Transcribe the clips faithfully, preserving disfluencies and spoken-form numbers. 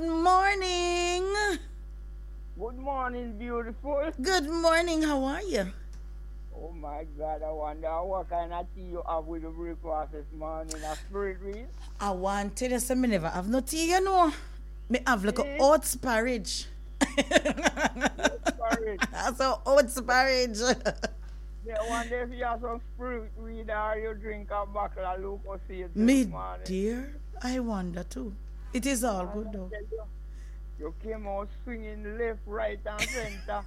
Morning. Good morning, beautiful. Good morning. How are you? Oh my God, I wonder what kind of tea you have with the breakfast this morning. A spirit read? I want to tell you something. Never have no tea, you know. Me have like a Eh? oats porridge. Porridge. That's a oats porridge. Yeah, I wonder if you have some spirit read or you drink a bottle of Lucozade Me this morning. dear, I wonder too. It is all And good I though. tell you, you came out swinging left, right, and center.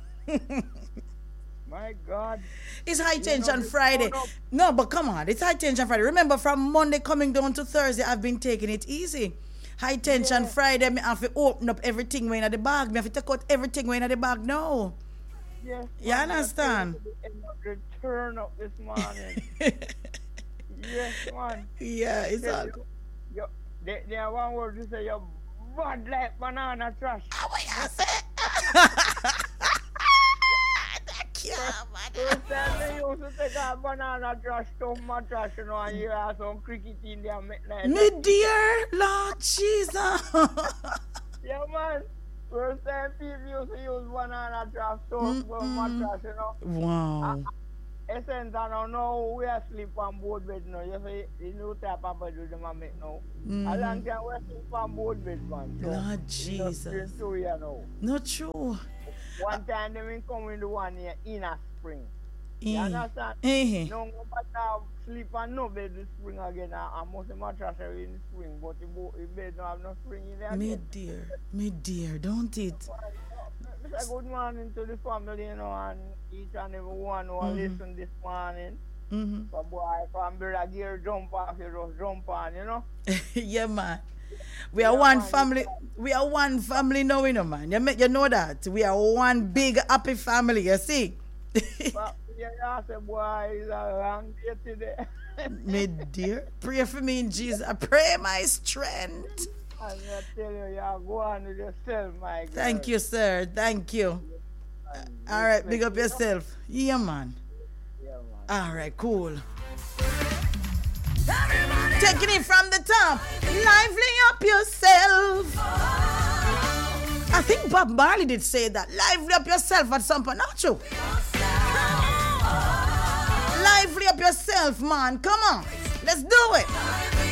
My God. It's high You know, tension this Friday. turn up. No, but come on, it's high tension Friday. Remember, from Monday coming down to Thursday, I've been taking it easy. High tension Yeah. Friday, me have to open up everything when in the bag. Me have to take out everything when in the bag now. Yes, You man, I understand? tell you, the end of the turn up this morning. Yes, man. Yeah, it's Tell all you, good. you, they, they have one word to say, you're bad like banana trash. What you say? Thank you, man. First time they used to take a banana trash, stuff my trash, you know, and you have some cricket in there, make like Me that. dear, Lord Jesus. Yeah, man. First time people used to use banana trash, stuff for my Mm-mm. trash, you know. Wow. Essence, I don't know, we are sleep on board bed now. You see, you know type of bed with them a make now. A long Mhm. time we sleep on board bed, man. So, Lord you know, Jesus. straight to you now. Not true. One time they will come in the one here in a spring. You Eh. understand? Eh. No, but now sleep on no bed this spring again. I, I must have mattress in the spring, but the, bo- the bed don't have no spring in there Me again. dear, me dear, don't it? Say good morning to the family, you know, and each and every one who Mhm. listen this morning. Mm-hmm. But boy, from Brother Gear jump off, you just jump on, you know. Yeah, man. We are Yeah, one man, family. We are one family now, you know, man. You, make, you know that. We are one big happy family, you see? But yeah, I say, boy, it's a long day today. Me dear, pray for me in Jesus. I pray my strength. And I tell you, you go on with yourself, my girl. Thank you, sir. Thank you. And All right, big up respect, you know. yourself. Yeah, man. Yeah, man. All right, cool. Taking it from the top. Lively up yourself. I think Bob Marley did say that. Lively up yourself at some point. Not true. Lively up yourself, man. Come on. Let's do it.